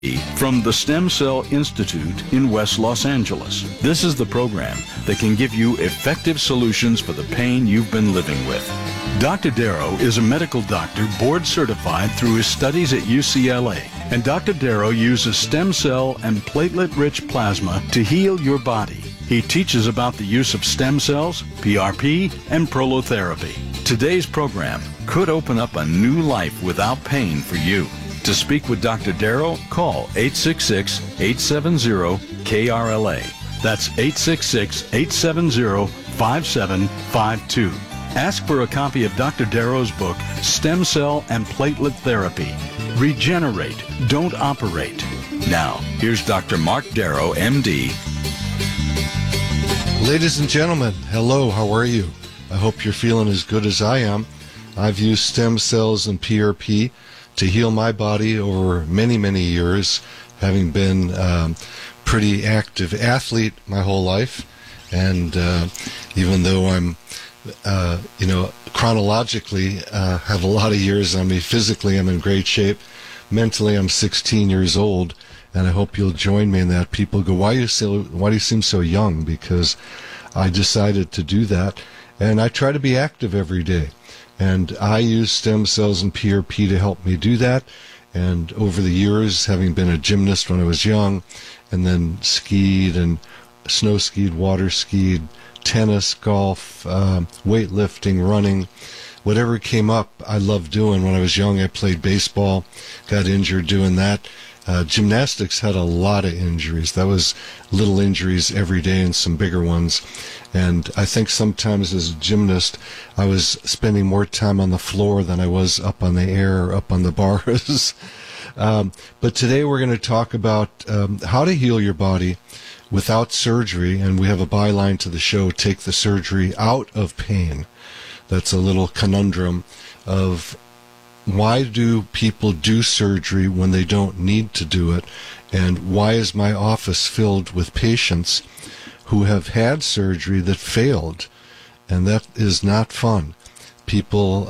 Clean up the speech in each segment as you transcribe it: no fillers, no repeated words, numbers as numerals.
from the Stem Cell Institute in West Los Angeles. This is the program that can give you effective solutions for the pain you've been living with. Dr. Darrow is a medical doctor board certified through his studies at UCLA. And Dr. Darrow uses stem cell and platelet-rich plasma to heal your body. He teaches about the use of stem cells, PRP, and prolotherapy. Today's program could open up a new life without pain for you. To speak with Dr. Darrow, call 866-870-KRLA. That's 866-870-5752. Ask for a copy of Dr. Darrow's book, Stem Cell and Platelet Therapy. Regenerate, don't operate. Now, here's Dr. Mark Darrow, MD. Ladies and gentlemen, hello, how are you? I hope you're feeling as good as I am. I've used stem cells and PRP to heal my body over many, many years, having been pretty active athlete my whole life. And even though I'm, chronologically have a lot of years on me, physically I'm in great shape. Mentally I'm 16 years old, and I hope you'll join me in that. People go, why do you seem so young? Because I decided to do that, and I try to be active every day. And I use stem cells and PRP to help me do that. And over the years, having been a gymnast when I was young, and then skied and snow skied, water skied, tennis, golf, weightlifting, running, whatever came up, I loved doing. When I was young, I played baseball, got injured doing that. Gymnastics had a lot of injuries. That was little injuries every day and some bigger ones. And I think sometimes as a gymnast, I was spending more time on the floor than I was up on the air or up on the bars. But today we're going to talk about how to heal your body without surgery. And we have a byline to the show, take the surgery out of pain. That's a little conundrum of why do people do surgery when they don't need to do it? And why is my office filled with patients who have had surgery that failed? And that is not fun. People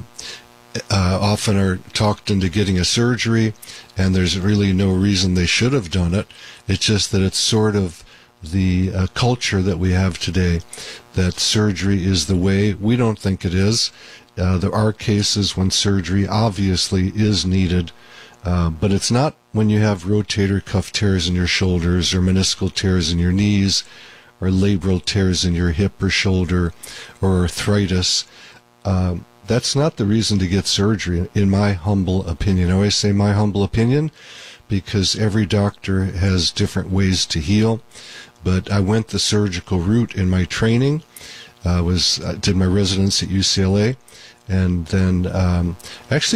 often are talked into getting a surgery, and there's really no reason they should have done it. It's just that it's sort of the culture that we have today, that surgery is the way. We don't think it is. There are cases when surgery obviously is needed, but it's not when you have rotator cuff tears in your shoulders or meniscal tears in your knees or labral tears in your hip or shoulder or arthritis. That's not the reason to get surgery, in my humble opinion. I always say my humble opinion because every doctor has different ways to heal, but I went the surgical route in my training. I did my residency at UCLA, and then actually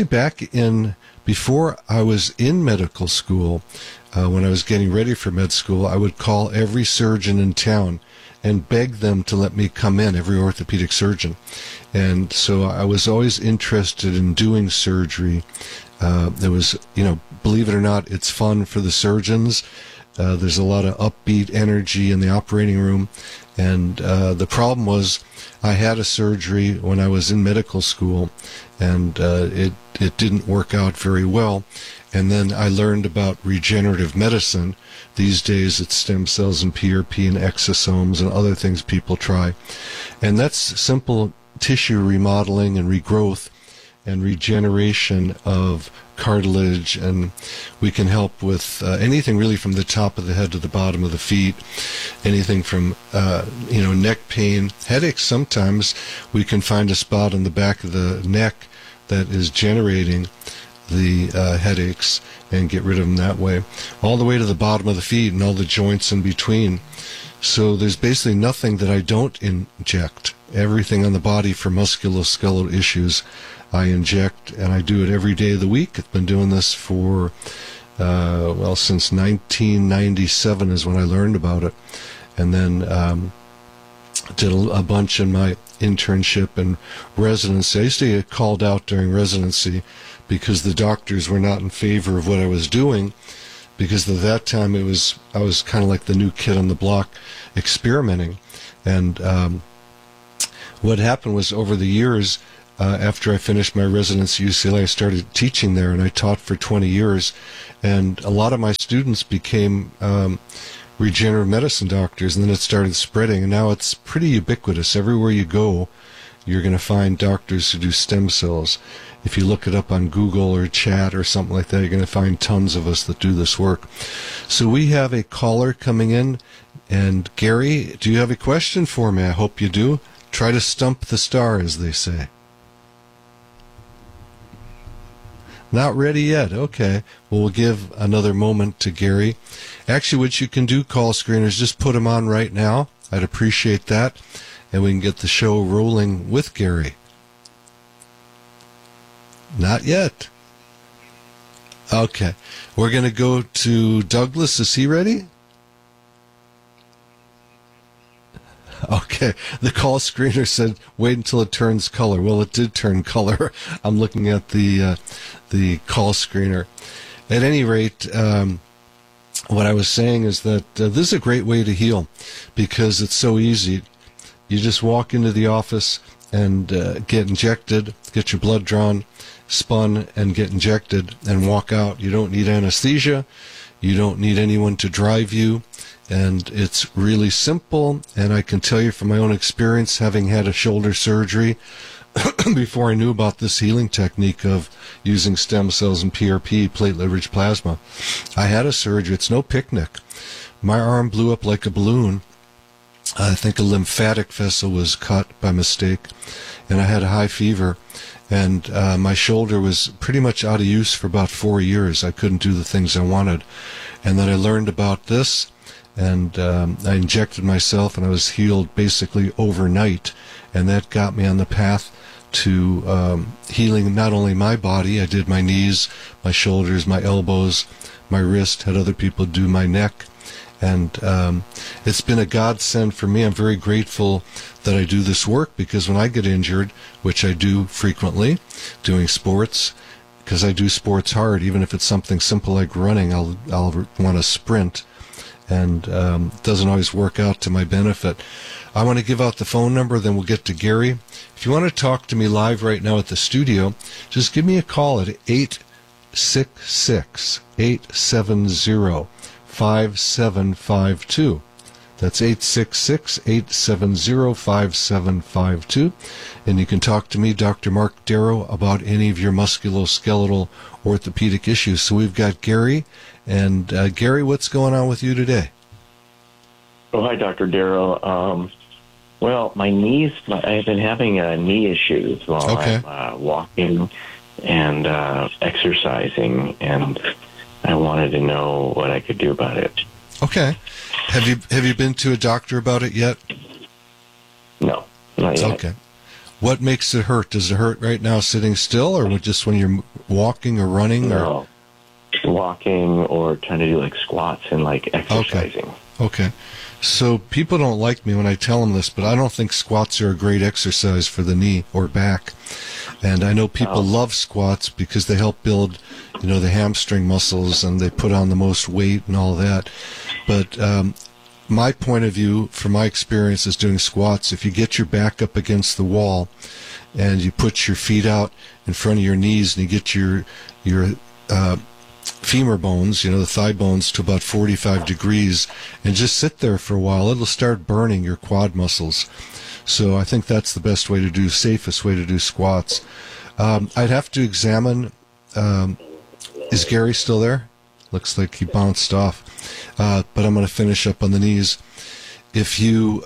before I was in medical school, when I was getting ready for med school, I would call every surgeon in town and beg them to let me come in, every orthopedic surgeon. And so I was always interested in doing surgery. There was, believe it or not, it's fun for the surgeons. There's a lot of upbeat energy in the operating room. And the problem was I had a surgery when I was in medical school, and it didn't work out very well. And then I learned about regenerative medicine. These days it's stem cells and PRP and exosomes and other things people try. And that's simple tissue remodeling and regrowth and regeneration of cartilage, and we can help with anything really from the top of the head to the bottom of the feet, anything from neck pain, headaches. Sometimes we can find a spot on the back of the neck that is generating the headaches and get rid of them that way, all the way to the bottom of the feet and all the joints in between. So there's basically nothing that I don't inject. Everything on the body for musculoskeletal issues I inject, and I do it every day of the week. I've been doing this for, since 1997 is when I learned about it. And then did a bunch in my internship and residency. I used to get called out during residency because the doctors were not in favor of what I was doing, because at that time I was kind of like the new kid on the block experimenting. And what happened was, over the years, After I finished my residency at UCLA, I started teaching there, and I taught for 20 years. And a lot of my students became regenerative medicine doctors, and then it started spreading, and now it's pretty ubiquitous. Everywhere you go, you're going to find doctors who do stem cells. If you look it up on Google or chat or something like that, you're going to find tons of us that do this work. So we have a caller coming in, and Gary, do you have a question for me? I hope you do. Try to stump the star, as they say. Not ready yet. Okay. Well, we'll give another moment to Gary. Actually, what you can do, call screeners, just put them on right now. I'd appreciate that. And we can get the show rolling with Gary. Not yet. Okay. We're going to go to Douglas. Is he ready? Okay. The call screener said, wait until it turns color. Well, it did turn color. I'm looking at the call screener. At any rate, what I was saying is that this is a great way to heal because it's so easy. You just walk into the office and get injected, get your blood drawn, spun, and get injected and walk out. You don't need anesthesia. You don't need anyone to drive you. And it's really simple. And I can tell you from my own experience, having had a shoulder surgery, before I knew about this healing technique of using stem cells and PRP, platelet-rich plasma, I had a surgery. It's no picnic. My arm blew up like a balloon. I think a lymphatic vessel was cut by mistake, and I had a high fever, and my shoulder was pretty much out of use for about 4 years. I couldn't do the things I wanted. And then I learned about this, and I injected myself, and I was healed basically overnight, and that got me on the path to healing not only my body. I did my knees, my shoulders, my elbows, my wrist, had other people do my neck. And it's been a godsend for me. I'm very grateful that I do this work because when I get injured, which I do frequently, doing sports, because I do sports hard, even if it's something simple like running, I'll want to sprint, and it doesn't always work out to my benefit. I want to give out the phone number, then we'll get to Gary. If you want to talk to me live right now at the studio, just give me a call at 866-870-5752. That's 866-870-5752. And you can talk to me, Dr. Mark Darrow, about any of your musculoskeletal orthopedic issues. So we've got Gary. And Gary, what's going on with you today? Oh, hi, Dr. Darrow. Well, my knees, I've been having knee issues while I'm walking and exercising, and I wanted to know what I could do about it. Okay. Have you been to a doctor about it yet? No, not yet. Okay. What makes it hurt? Does it hurt right now sitting still, or just when you're walking or running? No, walking or trying to do like squats and like exercising. Okay. So people don't like me when I tell them this, but I don't think squats are a great exercise for the knee or back. And I know people love squats because they help build, the hamstring muscles, and they put on the most weight and all that. But my point of view, from my experience, is doing squats. If you get your back up against the wall and you put your feet out in front of your knees and you get your femur bones, the thigh bones, to about 45 degrees and just sit there for a while, it'll start burning your quad muscles. So I think that's the best way to do, safest way to do squats. I'd have to examine, is Gary still there? Looks like he bounced off. But I'm going to finish up on the knees. If you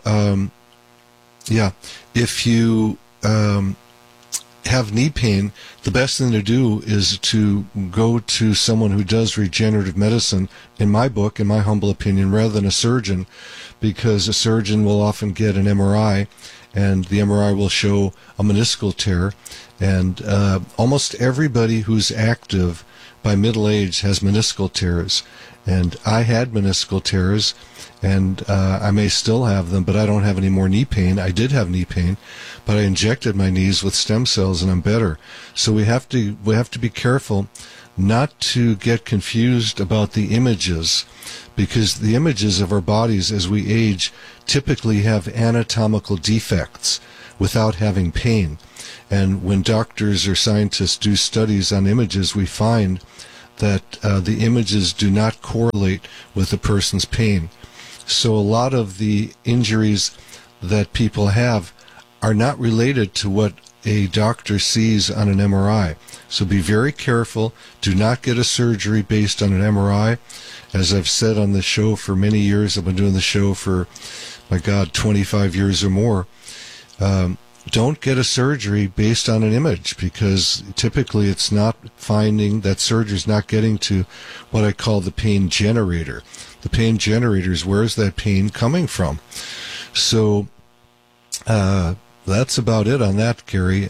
have knee pain, the best thing to do is to go to someone who does regenerative medicine, in my book, in my humble opinion, rather than a surgeon, because a surgeon will often get an MRI, and the MRI will show a meniscal tear, and almost everybody who's active by middle age has meniscal tears. And I had meniscal tears, and I may still have them, but I don't have any more knee pain. I did have knee pain, but I injected my knees with stem cells, and I'm better. So we have to be careful not to get confused about the images, because the images of our bodies as we age typically have anatomical defects. without having pain. And when doctors or scientists do studies on images, we find that the images do not correlate with a person's pain. So a lot of the injuries that people have are not related to what a doctor sees on an MRI. So be very careful. Do not get a surgery based on an MRI. As I've said on the show for many years, I've been doing the show for, 25 years or more. Don't get a surgery based on an image, because typically it's not finding, that surgery's not getting to what I call the pain generator. The pain generator is, where's that pain coming from? So that's about it on that, Gary.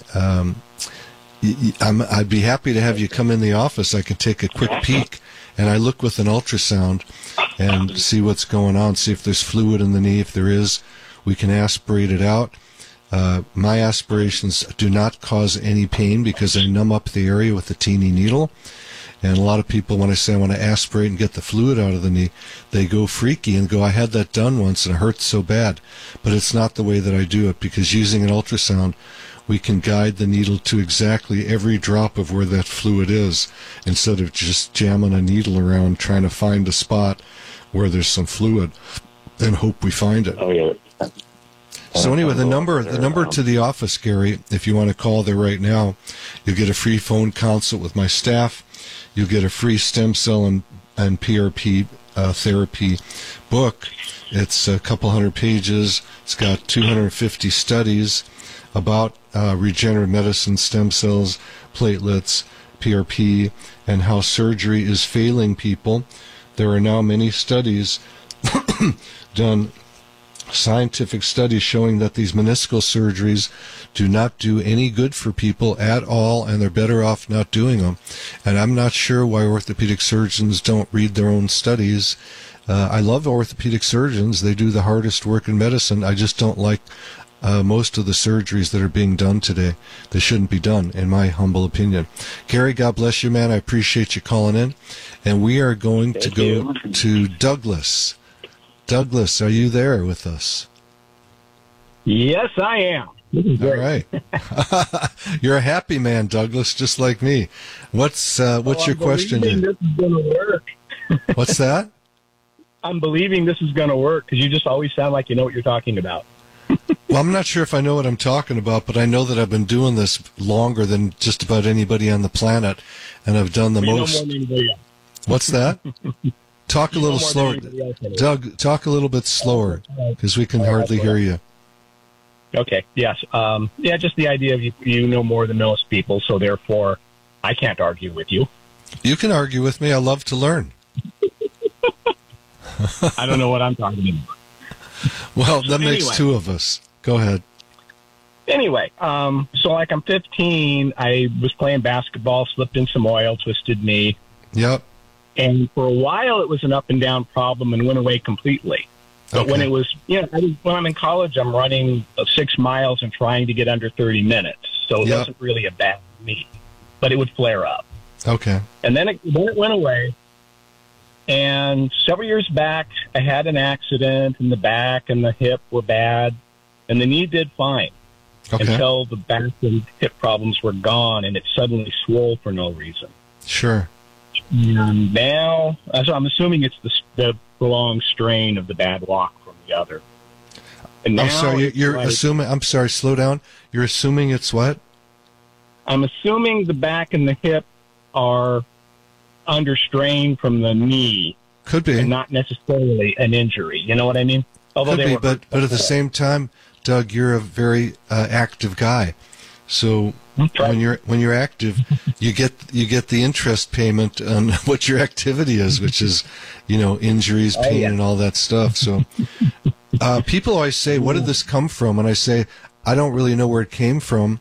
I'd be happy to have you come in the office. I can take a quick peek, and I look with an ultrasound and see what's going on, see if there's fluid in the knee. If there is, we can aspirate it out. My aspirations do not cause any pain because I numb up the area with a teeny needle. And a lot of people, when I say I want to aspirate and get the fluid out of the knee, they go freaky and go, I had that done once and it hurts so bad. But it's not the way that I do it, because using an ultrasound, we can guide the needle to exactly every drop of where that fluid is, instead of just jamming a needle around trying to find a spot where there's some fluid and hope we find it. Oh, yeah. So anyway, the number to the office, Gary, if you want to call there right now, you'll get a free phone consult with my staff. You'll get a free stem cell and PRP therapy book. It's a couple hundred pages. It's got 250 studies about regenerative medicine, stem cells, platelets, PRP, and how surgery is failing people. There are now many studies done, scientific studies showing that these meniscal surgeries do not do any good for people at all, and they're better off not doing them. And I'm not sure why orthopedic surgeons don't read their own studies. I love orthopedic surgeons. They do the hardest work in medicine. I just don't like most of the surgeries that are being done today. They shouldn't be done, in my humble opinion. Gary, God bless you, man. I appreciate you calling in. And we are going to go to Douglas. Douglas, are you there with us? Yes, I am. All right. You're a happy man, Douglas, just like me. What's your question? This is going to work. What's that? I'm believing this is going to work, because you just always sound like you know what you're talking about. Well, I'm not sure if I know what I'm talking about, but I know that I've been doing this longer than just about anybody on the planet, and I've done the most. What's that? Talk a little slower. Doug, talk a little bit slower, because we can hardly hear you. Okay, yes. Just the idea of you know more than most people, so therefore I can't argue with you. You can argue with me. I love to learn. I don't know what I'm talking about. Well, that makes two of us. Go ahead. Anyway, so like I'm 15, I was playing basketball, slipped in some oil, twisted knee. Yep. And for a while, it was an up and down problem and went away completely. But when it was, when I'm in college, I'm running 6 miles and trying to get under 30 minutes. So it wasn't really a bad knee, but it would flare up. Okay. And then it went away. And several years back, I had an accident, and the back and the hip were bad, and the knee did fine until the back and hip problems were gone, and it suddenly swole for no reason. Sure. And now, so I'm assuming it's the prolonged strain of the bad walk from the other. And now I'm sorry, you're assuming. I'm sorry, slow down. You're assuming it's what? I'm assuming the back and the hip are under strain from the knee. Could be. And not necessarily an injury. You know what I mean? Although could be, but at the same time, Doug, you're a very active guy. So when you're active, you get the interest payment on what your activity is, which is, injuries, pain, and all that stuff. So people always say, "What did this come from?" And I say, I don't really know where it came from.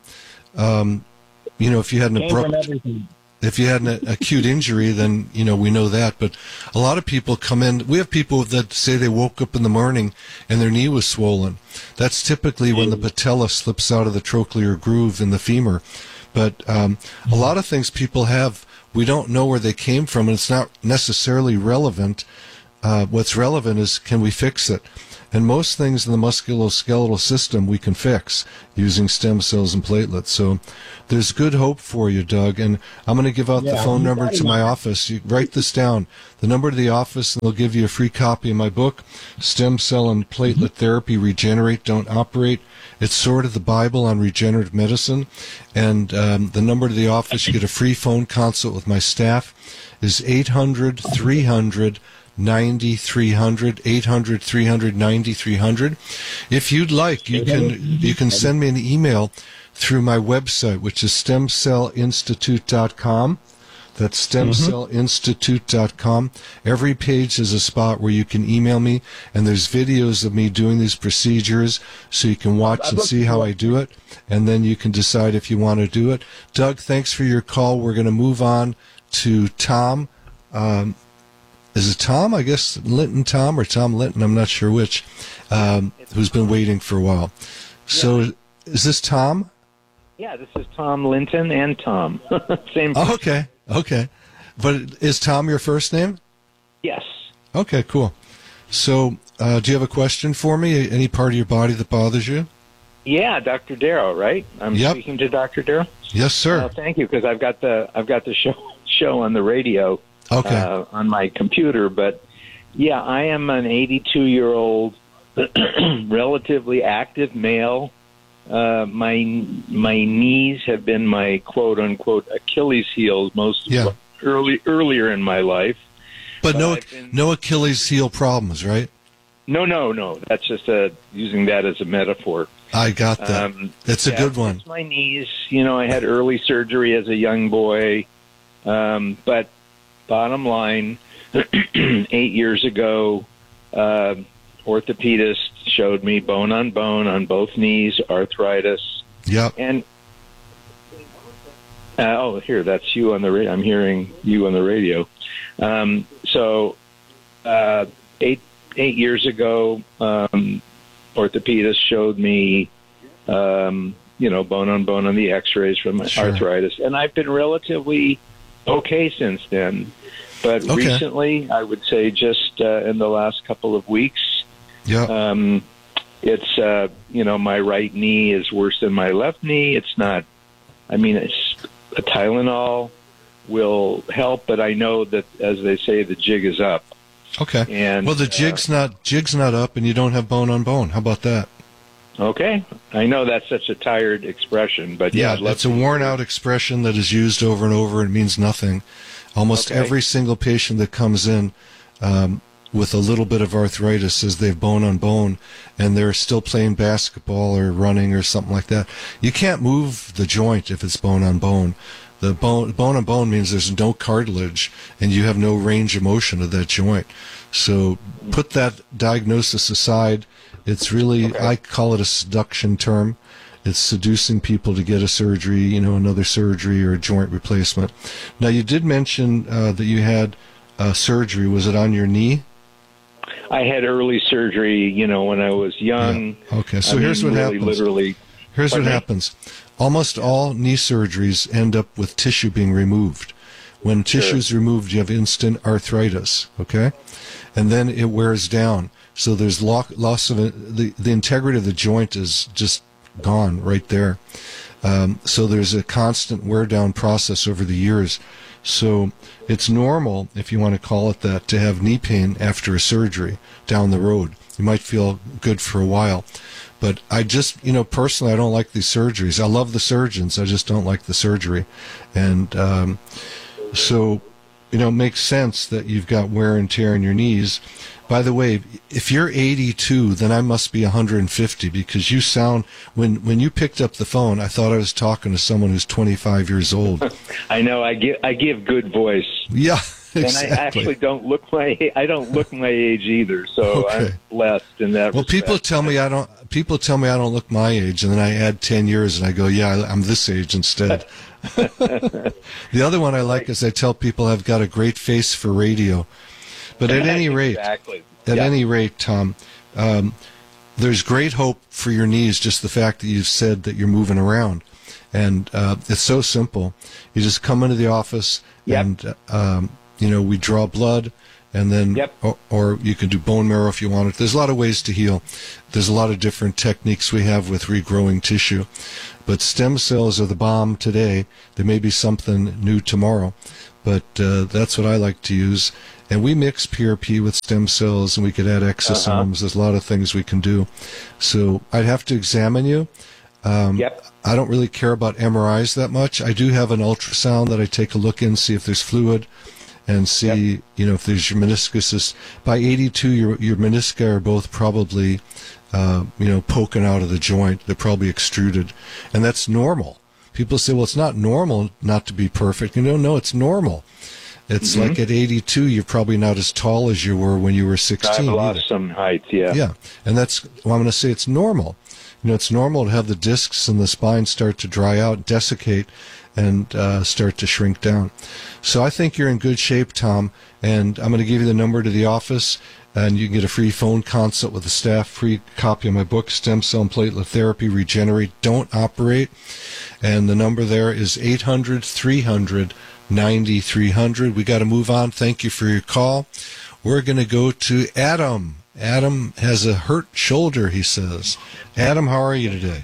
If you had an acute injury, then, we know that. But a lot of people come in. We have people that say they woke up in the morning and their knee was swollen. That's typically when the patella slips out of the trochlear groove in the femur. But a lot of things people have, we don't know where they came from, and it's not necessarily relevant What's relevant is, can we fix it? And most things in the musculoskeletal system we can fix using stem cells and platelets. So there's good hope for you, Doug. And I'm going to give out the phone number to my office. You write this down. The number to the office, and they'll give you a free copy of my book, Stem Cell and Platelet Therapy, Regenerate, Don't Operate. It's sort of the Bible on regenerative medicine. And the number to the office, you get a free phone consult with my staff, is 800-300-9300, 800-300-9300. If you'd like, you can send me an email through my website, which is stemcellinstitute.com. That's stemcellinstitute.com. Every page is a spot where you can email me, and there's videos of me doing these procedures, so you can watch and see how I do it, and then you can decide if you want to do it. Doug, thanks for your call. We're going to move on to Tom. Is it Tom? I guess Linton Tom or Tom Linton, I'm not sure which, who's been waiting for a while. So is this Tom? Yeah, this is Tom Linton and Tom. Same. Oh, okay. But is Tom your first name? Yes. Okay, cool. So do you have a question for me? Any part of your body that bothers you? Yeah, Dr. Darrow, right? I'm speaking to Dr. Darrow? Yes, sir. Thank you, because I've got the show on the radio. Okay. On my computer, but yeah, I am an 82-year-old, relatively active male. My knees have been my quote unquote Achilles heels earlier in my life. But no Achilles heel problems, right? No. That's just using that as a metaphor. I got that. That's a good one. It's my knees. I had early surgery as a young boy, but bottom line, 8 years ago, orthopedist showed me bone on both knees, arthritis. Yeah. And here, that's you on the radio. I'm hearing you on the radio. So 8 years ago, orthopedist showed me, bone on the X-rays from my arthritis, and I've been relatively okay since then. But recently, I would say just in the last couple of weeks, it's, my right knee is worse than my left knee. It's not, it's a Tylenol will help, but I know that, as they say, the jig is up. Okay. And, well, the jig's not up, and you don't have bone on bone. How about that? Okay. I know that's such a tired expression, but it's a worn-out expression that is used over and over. It means nothing. Almost every single patient that comes in with a little bit of arthritis says they've bone on bone, and they're still playing basketball or running or something like that. You can't move the joint if it's bone on bone. The bone on bone means there's no cartilage, and you have no range of motion of that joint. So put that diagnosis aside. It's really, I call it a seduction term. It's seducing people to get a surgery, another surgery or a joint replacement. Now, you did mention that you had surgery. Was it on your knee? I had early surgery, when I was young. Yeah. Okay, so here's what happens. Here's what happens. Almost all knee surgeries end up with tissue being removed. When tissue is removed, you have instant arthritis, okay? And then it wears down. So there's loss of the integrity of the joint is just gone right there. So there's a constant wear down process over the years. So it's normal, if you want to call it that, to have knee pain after a surgery down the road. You might feel good for a while. But I just, personally, I don't like these surgeries. I love the surgeons. I just don't like the surgery. And so, it makes sense that you've got wear and tear in your knees. By the way, if you're 82, then I must be 150, because you sound, when you picked up the phone, I thought I was talking to someone who's 25 years old. I know. I give good voice. Yeah, exactly. And I actually don't look my age either, so I'm blessed in that respect. People tell me I don't look my age, and then I add 10 years, and I go, yeah, I'm this age instead. The other one I like is I tell people I've got a great face for radio. But at any rate, any rate, Tom, there's great hope for your knees, just the fact that you've said that you're moving around. And it's so simple. You just come into the office and, we draw blood and then, or you can do bone marrow if you want it. There's a lot of ways to heal. There's a lot of different techniques we have with regrowing tissue. But stem cells are the bomb today. There may be something new tomorrow, but that's what I like to use. And we mix PRP with stem cells, and we could add exosomes. There's a lot of things we can do. So I'd have to examine you. I don't really care about MRIs that much. I do have an ultrasound that I take a look in, see if there's fluid, and see, if there's your meniscus. By 82, your menisci are both probably, poking out of the joint. They're probably extruded, and that's normal. People say, well, it's not normal not to be perfect. No, it's normal. It's like at 82, you're probably not as tall as you were when you were 16. I've lost some height, Yeah, and I'm going to say it's normal. It's normal to have the discs in the spine start to dry out, desiccate, and start to shrink down. So I think you're in good shape, Tom, and I'm going to give you the number to the office, and you can get a free phone consult with the staff, free copy of my book, Stem Cell and Platelet Therapy, Regenerate, Don't Operate. And the number there is 800-300-9300. We got to move on. Thank you for your call. We're going to go to Adam. Adam has a hurt shoulder, he says. Adam, how are you today?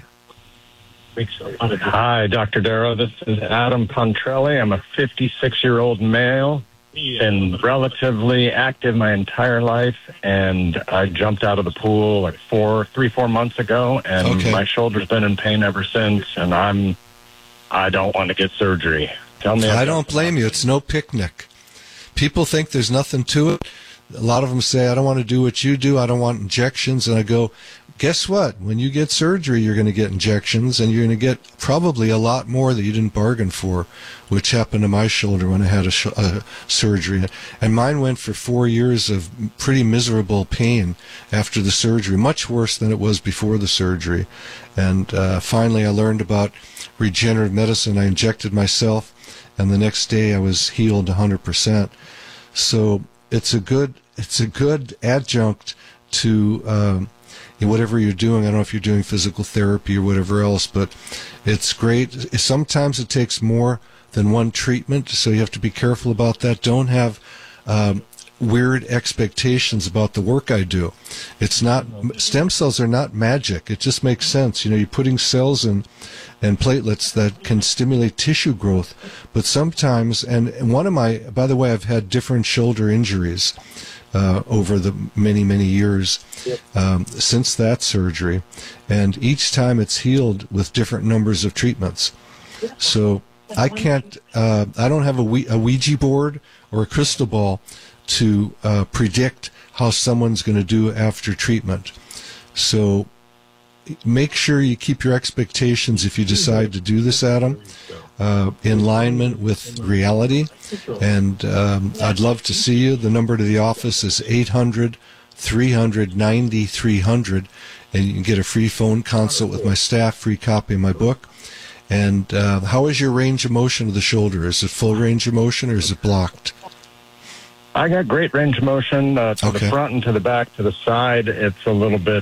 Hi, Dr. Darrow. This is Adam Pontrelli. I'm a 56-year-old male. Been relatively active my entire life, and I jumped out of the pool like 4 months ago, and my shoulder's been in pain ever since, and I don't want to get surgery. Tell me. I don't blame you. It's no picnic. People think there's nothing to it. A lot of them say, I don't want to do what you do. I don't want injections. And I go, guess what? When you get surgery, you're going to get injections, and you're going to get probably a lot more that you didn't bargain for, which happened to my shoulder when I had a surgery. And mine went for 4 years of pretty miserable pain after the surgery, much worse than it was before the surgery. And finally, I learned about regenerative medicine. I injected myself, and the next day I was healed 100%. So it's a good adjunct to whatever you're doing. I don't know if you're doing physical therapy or whatever else, but it's great. Sometimes it takes more than one treatment, so you have to be careful about that. Don't have weird expectations about the work I do. It's not, stem cells are not magic. It just makes sense. You're putting cells in and platelets that can stimulate tissue growth. But sometimes, and by the way, I've had different shoulder injuries over the many, many years since that surgery. And each time it's healed with different numbers of treatments. So I don't have a Ouija board or a crystal ball to predict how someone's going to do after treatment. So make sure you keep your expectations if you decide to do this, Adam, in alignment with reality. And I'd love to see you. The number to the office is 800-300-9300, and you can get a free phone consult with my staff, free copy of my book. And how is your range of motion of the shoulder? Is it full range of motion, or is it blocked? I got great range of motion to the front and to the back, to the side. It's a little bit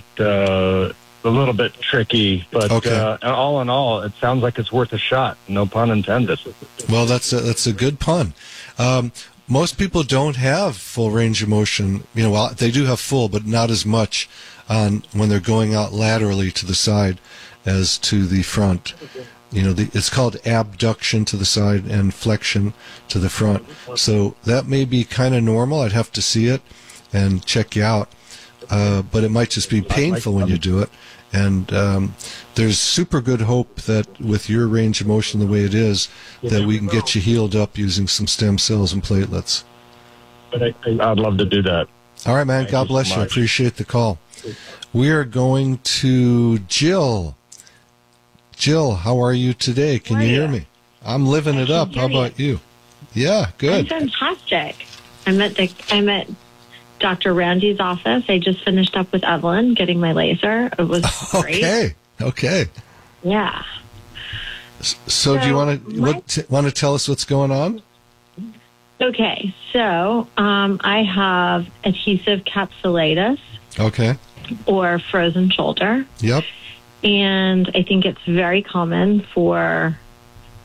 tricky, but all in all, it sounds like it's worth a shot. No pun intended. Well, that's a good pun. Most people don't have full range of motion. Well, they do have full, but not as much when they're going out laterally to the side as to the front. It's called abduction to the side and flexion to the front. So that may be kind of normal. I'd have to see it and check you out. But it might just be painful when you do it. And there's super good hope that with your range of motion the way it is, that we can get you healed up using some stem cells and platelets. I'd love to do that. All right, man. God bless you. I appreciate the call. We are going to Jill. Jill, how are you today? Can you hear me? I'm living it up. How about you? Yeah, good. I'm fantastic. I'm at Dr. Randy's office. I just finished up with Evelyn getting my laser. It was great. Okay. Yeah. So do you want to tell us what's going on? Okay. So I have adhesive capsulitis. Okay. Or frozen shoulder. Yep. And I think it's very common for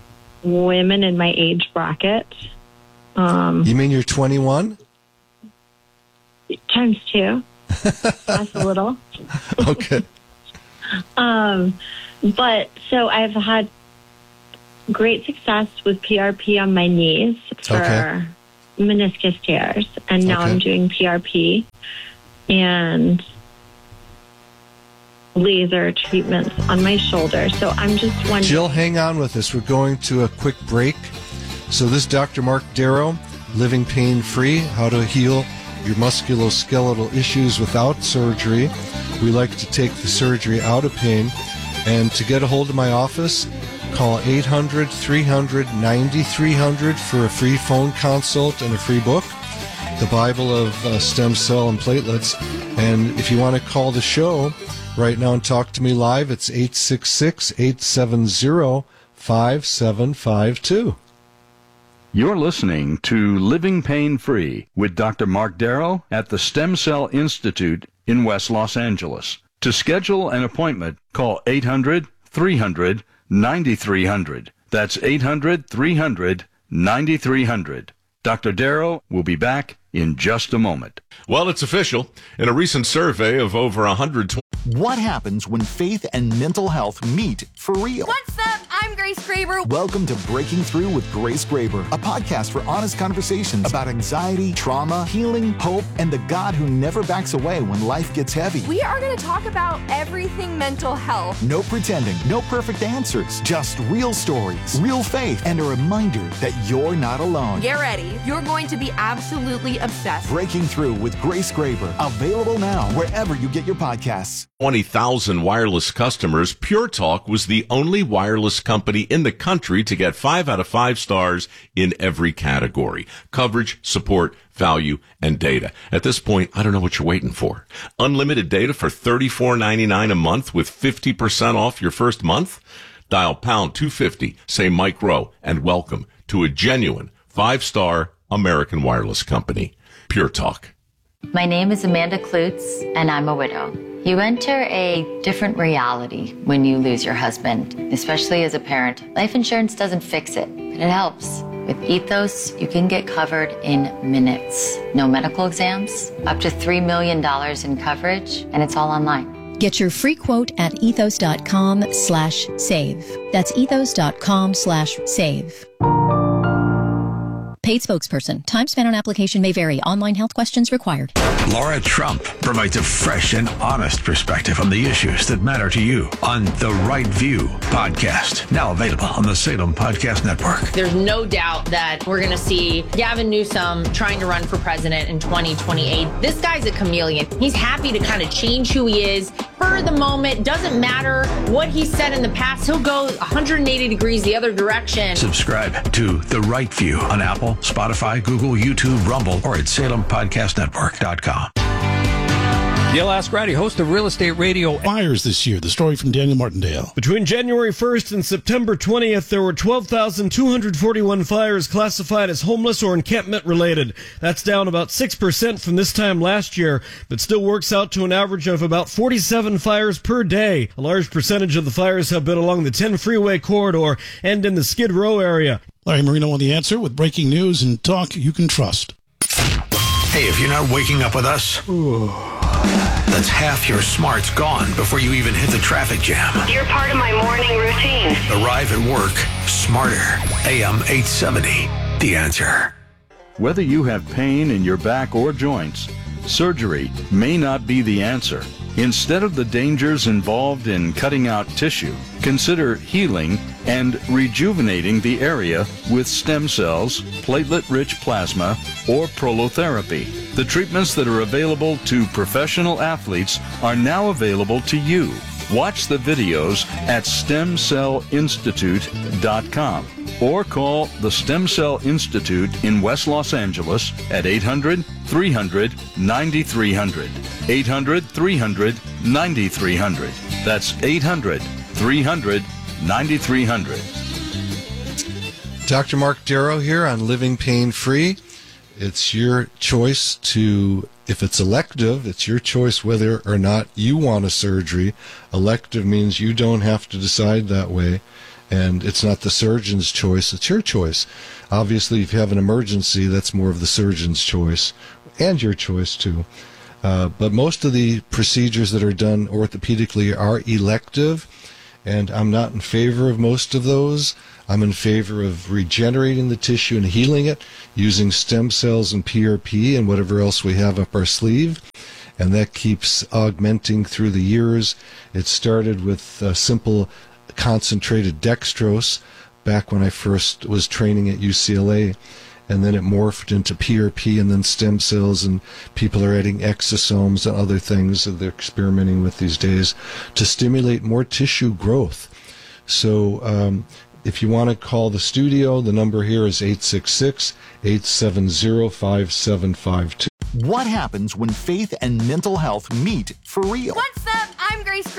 women in my age bracket. You mean you're 21? Times 2. That's a little. Okay. But so I've had great success with PRP on my knees for meniscus tears. And now I'm doing PRP and laser treatments on my shoulder. So I'm just wondering. Jill, hang on with us. We're going to a quick break. So this is Dr. Mark Darrow, Living Pain-Free, How to Heal Your Musculoskeletal Issues Without Surgery. We like to take the surgery out of pain. And to get a hold of my office, call 800-300-9300 for a free phone consult and a free book, The Bible of Stem Cell and Platelets. And if you want to call the show right now and talk to me live, it's 866-870-5752. You're listening to Living Pain-Free with Dr. Mark Darrow at the Stem Cell Institute in West Los Angeles. To schedule an appointment, call 800-300-9300. That's 800-300-9300. Dr. Darrow will be back in just a moment. Well, it's official. In a recent survey of over 120... What happens when faith and mental health meet for real? What's up? I'm Grace Graber. Welcome to Breaking Through with Grace Graber, a podcast for honest conversations about anxiety, trauma, healing, hope, and the God who never backs away when life gets heavy. We are going to talk about everything mental health. No pretending, no perfect answers, just real stories, real faith, and a reminder that you're not alone. Get ready. You're going to be absolutely obsessed. Breaking Through with Grace Graber, available now wherever you get your podcasts. 20,000 wireless customers, Pure Talk was the only wireless company in the country to get 5 out of 5 stars in every category: coverage, support, value, and data. At this point, I don't know what you're waiting for. Unlimited data for $34.99 a month with 50% off your first month? Dial pound 250, say Mike Rowe, and welcome to a genuine 5-star American wireless company. Pure Talk. My name is Amanda Klutz, and I'm a widow. You enter a different reality when you lose your husband, especially as a parent. Life insurance doesn't fix it, but it helps. With Ethos, you can get covered in minutes. No medical exams, up to $3 million in coverage, and it's all online. Get your free quote at ethos.com/save. That's ethos.com/save. Paid spokesperson. Time spent on application may vary. Online health questions required. Laura Trump provides a fresh and honest perspective on the issues that matter to you on The Right View podcast. Now available on the Salem Podcast Network. There's no doubt that we're going to see Gavin Newsom trying to run for president in 2028. This guy's a chameleon. He's happy to kind of change who he is for the moment. Doesn't matter what he said in the past. He'll go 180 degrees the other direction. Subscribe to The Right View on Apple, Spotify, Google, YouTube, Rumble, or at SalemPodcastNetwork.com. Dale Askrati, host of Real Estate Radio. Fires this year. The story from Daniel Martindale. Between January 1st and September 20th, there were 12,241 fires classified as homeless or encampment related. That's down about 6% from this time last year, but still works out to an average of about 47 fires per day. A large percentage of the fires have been along the 10 freeway corridor and in the Skid Row area. Larry Marino on The Answer with breaking news and talk you can trust. Hey, if you're not waking up with us, that's half your smarts gone before you even hit the traffic jam. You're part of my morning routine. Arrive at work smarter. AM 870, The Answer. Whether you have pain in your back or joints, surgery may not be the answer. Instead of the dangers involved in cutting out tissue, consider healing and rejuvenating the area with stem cells, platelet-rich plasma, or prolotherapy. The treatments that are available to professional athletes are now available to you. Watch the videos at StemCellInstitute.com or call the Stem Cell Institute in West Los Angeles at 800-300-9300. 800-300-9300. That's 800-300-9300. Dr. Mark Darrow here on Living Pain Free. It's your choice to, if it's elective, it's your choice whether or not you want a surgery. Elective means you don't have to decide that way, and it's not the surgeon's choice, it's your choice. Obviously, if you have an emergency, that's more of the surgeon's choice. and your choice too. But most of the procedures that are done orthopedically are elective, and I'm not in favor of most of those. I'm in favor of regenerating the tissue and healing it using stem cells and PRP and whatever else we have up our sleeve. And that keeps augmenting through the years. It started with simple concentrated dextrose back when I first was training at UCLA. And then it morphed into PRP and then stem cells, and people are adding exosomes and other things that they're experimenting with these days to stimulate more tissue growth. So if you want to call the studio, the number here is 866-870-5752. What happens when faith and mental health meet for real? What's up? I'm Grace